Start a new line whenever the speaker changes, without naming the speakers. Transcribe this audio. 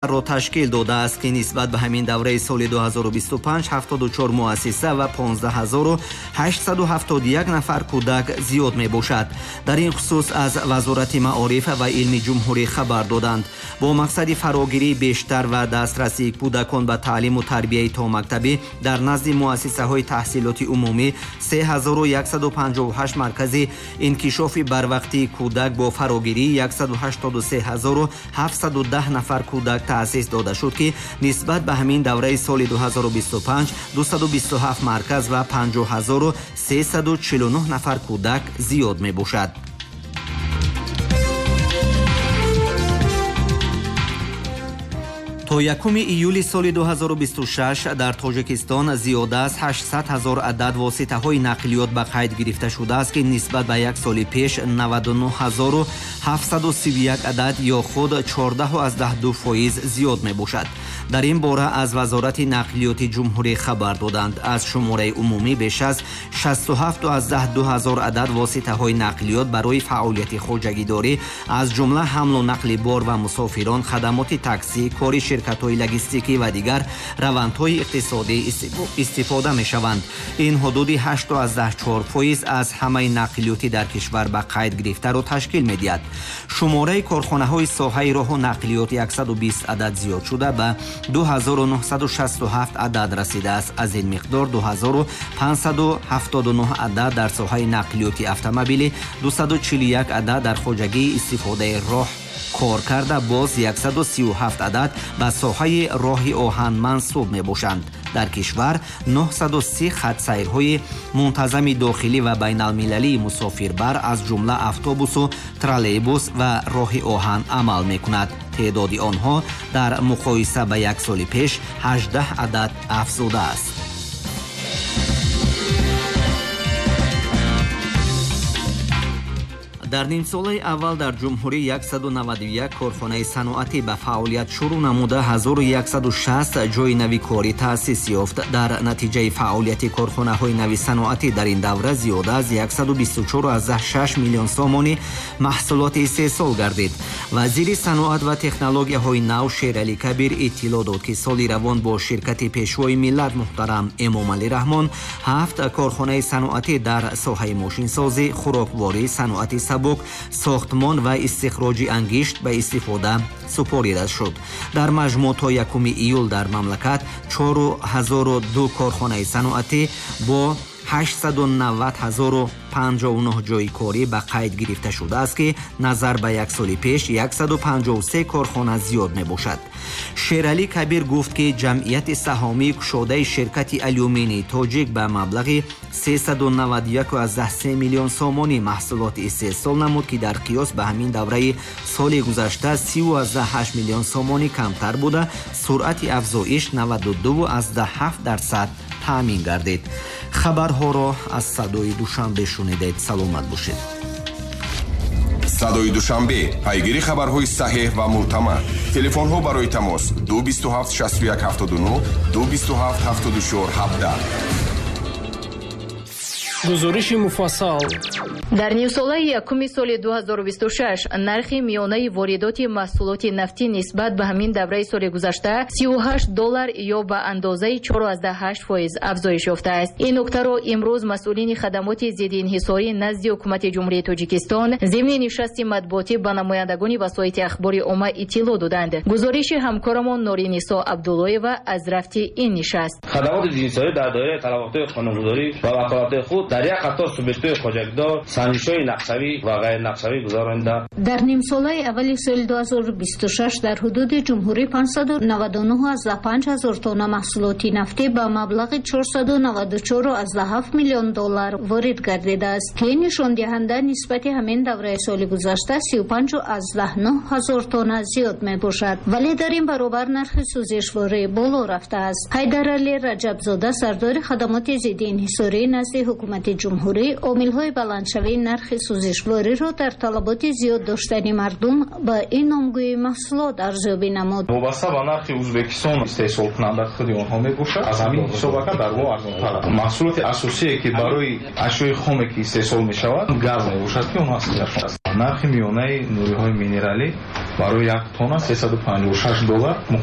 ро ташкил додааст ки нисбат ба ҳамин давраи соли 2025 74 муассиса ва 15871 нафар кӯдак зиёд мебошад. Дар ин хусус аз Вазорати Маориф ва Илми ҷумҳурӣ хабар доданд. Бо мақсади фарогирии бештар ва дастрасии кӯдакон ба таълиму тарбияи томактабӣ дар назди муассисаҳои таҳсилоти умумӣ 3158 маркази инкишофи барвақтии кӯдак бо фарогирии 183710 нафар кӯдак таъсис дода шуд ки нисбат ба ҳамин давраи соли 2025 227 марказ ва 50349 нафар кӯдак зиёд мебошад. то 1 июли соли 2026 дар Тоҷикистон зиёда аз 800 000 адад воситаҳои нақлиёт ба қайд гирифта шудааст ки нисбат ба як соли пеш 99731 адад ё худ 14.2% зиёд мебошад. дар ин бора аз Вазорати Нақлиёти Ҷумҳурӣ хабар доданд. аз шумораи умумӣ беш аз 67.2 адад воситаҳои нақлиёт барои фаъолияти хоҷагидорӣ аз ҷумла ҳамлу нақли бор ва мусофирон, хадамоти таксӣ, кори ширкатҳои логистикӣ ва дигар равандҳои иқтисодӣ истифода мешаванд. ин ҳудуди 8.4% аз ҳамаи нақлиёти дар кишвар ба қайд гирифтаро ташкил медиҳад. шумораи корхонаҳои соҳаи роҳу нақлиёт 120 адад зиёд шуда ба 2967 адад расидааст. аз ин миқдор 2579 адад дар соҳаи нақлиёти автомобилӣ, 241 адад дар хоҷагии истифодаи роҳ кор карда, боз 137 адад ба соҳаи роҳи оҳан мансуб мебошанд. дар кишвар 930 хатсайрҳои мунтазами дохилӣ ва байналмилалии мусофирбар аз ҷумла автобусу троллейбус ва роҳи оҳан амал мекунад. теъдоди онҳо дар муқоиса ба як соли пеш 18 адад афзудааст. дар нимсолаи аввал дар ҷумҳурӣ 191 корхонаи саноатӣ ба фаъолият шурӯъ намуда 1160 ҷойи нави корӣ таъсис ёфт. дар натиҷаи фаъолияти корхонаҳои нави саноатӣ дар ин давра зиёда аз 124.6 миллион сомони маҳсулоти истеҳсол гардид. вазири саноат ва технологияҳои нав Шералӣ Кабир иттилоъ дод ки соли равон бо ширкати пешвои миллат муҳтарам Эмомалӣ Раҳмон 7 корхонаи саноатӣ дар соҳаи мошинсозӣ, хӯрокворӣ, саноати сабук, сохтмон ва истихроҷи ангишт ба истифода супорида шуд. дар маҷмӯъ то 1 июл дар мамлакат 4002 корхонаи саноатӣ бо 890,059 ҷойи корӣ ба қайд гирифта шудааст ки назар ба як соли пеш 153 корхона зиёд мебошад. Шералӣ Кабир гуфт ки ҷамъияти саҳомии кушодаи ширкати алюминии тоҷик ба маблағи 391.3 миллион сомонӣ маҳсулоти истеҳсол намуд ки дар қиёс ба ҳамин давраи соли гузашта 30.8 миллион сомонӣ камтар буда, суръати афзоиш 92.7% таъмин гардид. хабарҳоро аз Садои Душанбе шунидед. саломат бошед.
Садои Душанбе, пайгири хабарҳои саҳеҳ ва мӯътамад. телефонҳо барои тамос 227 61 79 227 74 17.
гузориши муфассал.
дар нивсолаи 1 соли 2026 нархи миёнаи воридоти маҳсулоти нафтӣ нисбат ба ҳамин давраи соли гузашта $38 ё ба андозаи 4.8% афзоиш ёфтааст. ин нуктаро имрӯз масъулини хадамоти зиддиинҳисорӣ назди ҳукумати ҷумҳурии Тоҷикистон зимни нишасти матбуотӣ ба намояндагони васоити ахбори умма иттилоъ доданд. гузориши ҳамкорамон Норинисо Абдуллоева аз рафти ин нишаст.
хадамоти зиддиинҳисорӣ дар доираи талаботҳои қонунгузорӣ ва ваколатҳои худ дар як қатор субъектҳои хоҷагидор санҷишҳои нақшавӣ ва ғайринақшавӣ гузаронида.
дар нимсолаи аввали соли 2026 дар ҳудуди ҷумҳурӣ 599,500 тонна маҳсулоти нафтӣ ба маблағи $494.7 миллион ворид гардидааст ки нишондиҳанда нисбати ҳамин давраи соли гузашта 35,900 тонна зиёд мебошад. вале дар ин баробар нархи сӯзишворӣ боло рафтааст. Ҳайдаралӣ Раҷабзода, сардори хадамоти зиддиинҳисорӣ назди ҳукумати ҷумҳурӣ, омилҳои баландшавии нархи сӯзишвориро дар талаботи зиёд доштани мардум ба ин номгӯи маҳсулот арзёбӣ намуд.
вобаста ба нархи Ӯзбекистон истеҳсолкунанда худи онҳо мебошад. аз ҳамин ҳисобака дар во арзонтар аст. маҳсулоти асосие ки барои ашёи хоме ки истеҳсол мешавад газ мебошад ки он асосан аст. нархи миёнаи нуриҳои минералӣ барои 1 тонна $356